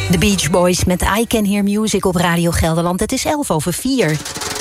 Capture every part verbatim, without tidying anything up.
The Beach Boys met I Can Hear Music op Radio Gelderland. Het is elf over vier.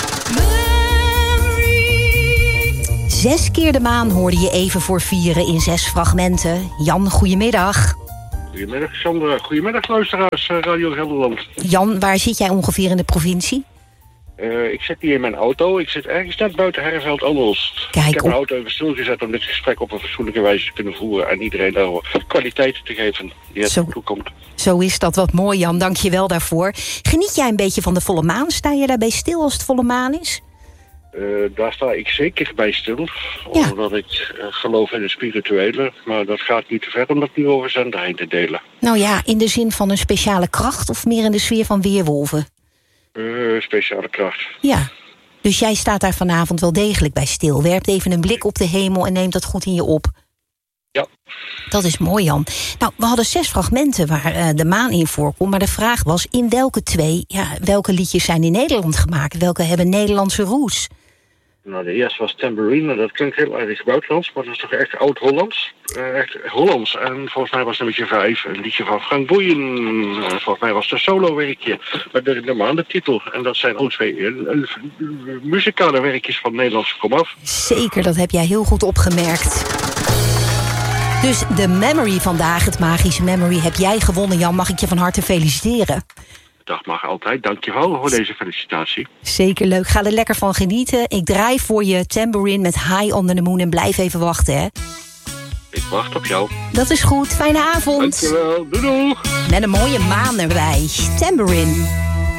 Zes keer de maan hoorde je even voor vieren in zes fragmenten. Jan, goedemiddag. Goedemiddag, Sandra. Goedemiddag, luisteraars Radio Gelderland. Jan, waar zit jij ongeveer in de provincie? Uh, ik zit hier in mijn auto. Ik zit ergens net buiten Herveld-Andelst. Kijk, ik heb op... mijn auto even stilgezet om dit gesprek op een fatsoenlijke wijze te kunnen voeren en iedereen daar kwaliteit te geven die het Zo... toekomt. Zo is dat, wat mooi Jan, dank je wel daarvoor. Geniet jij een beetje van de volle maan? Sta je daarbij stil als het volle maan is? Uh, daar sta ik zeker bij stil, ja. Omdat ik uh, geloof in het spirituele. Maar dat gaat niet te ver om dat nu over zender heen te delen. Nou ja, in de zin van een speciale kracht of meer in de sfeer van weerwolven? Uh, speciale kracht. Ja, dus jij staat daar vanavond wel degelijk bij stil. Werpt even een blik op de hemel en neemt dat goed in je op. Ja. Dat is mooi, Jan. Nou, we hadden zes fragmenten waar uh, de maan in voorkomt. Maar de vraag was, in welke twee, ja, welke liedjes zijn in Nederland gemaakt? Welke hebben Nederlandse roots? Nou, de eerste was Tambourine. Dat klinkt heel erg buitenlands, maar dat is toch echt oud-Hollands. Uh, echt Hollands. En volgens mij was nummertje vijf een liedje van Frank Boeien. Uh, volgens mij was het een solo-werkje. Met de, de maandentitel. En dat zijn ook twee uh, uh, uh, muzikale werkjes van Nederlandse komaf. Zeker, dat heb jij heel goed opgemerkt. Dus de memory vandaag, het magische memory, heb jij gewonnen, Jan. Mag ik je van harte feliciteren? Dat mag altijd. Dankjewel voor deze felicitatie. Zeker leuk. Ga er lekker van genieten. Ik draai voor je Tambourine met High on the Moon en blijf even wachten, hè? Ik wacht op jou. Dat is goed. Fijne avond. Dankjewel. Doei doei. Met een mooie maan erbij. Tambourine.